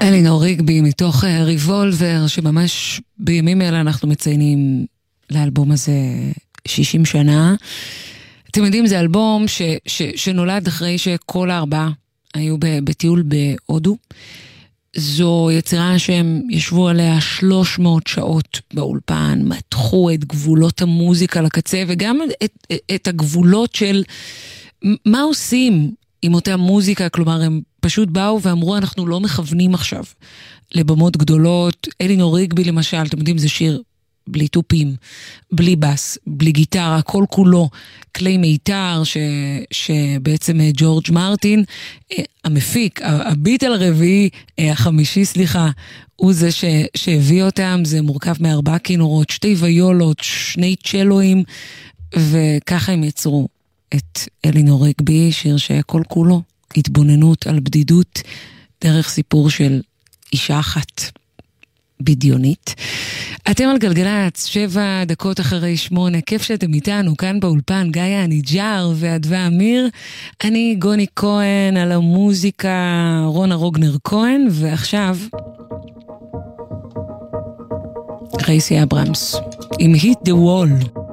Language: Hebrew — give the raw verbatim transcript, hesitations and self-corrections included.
אלינור ריגבי מתוך ריבולבר, שממש בימים אלה אנחנו מציינים לאלבום הזה שישים שנה. אתם יודעים, זה אלבום ש, ש, שנולד אחרי שכל הארבעה היו בטיול בהודו. זו יצירה שהם ישבו עליה שלוש מאות שעות באולפן, מתחו את גבולות המוזיקה לקצה, וגם את, את הגבולות של מה עושים עם אותה מוזיקה. כלומר, הם פשוט באו ואמרו, אנחנו לא מכוונים עכשיו לבמות גדולות. אלינור ריגבי למשל, אתם יודעים, זה שיר בלי טופים, בלי בס, בלי גיטרה, כל כולו כלי מיתר, ש, שבעצם ג'ורג' מרטין, המפיק, הביטל הרביעי, החמישי, סליחה, הוא זה ש, שהביא אותם. זה מורכב מארבע כינורות, שתי ויולות, שני צ'לואים, וככה הם יצרו את אלינור ריגבי, שיר שכל כולו התבוננות על בדידות דרך סיפור של אישה אחת בדיונית. אתם על גלגלצ, שבע דקות אחרי שמונה, כיף שאתם איתנו כאן באולפן, גאיה הניג'אר ואדווה אמיר. אני גוני כהן, על המוזיקה רונה רוגנר כהן, ועכשיו רייסי אברמס עם Hit the Wall.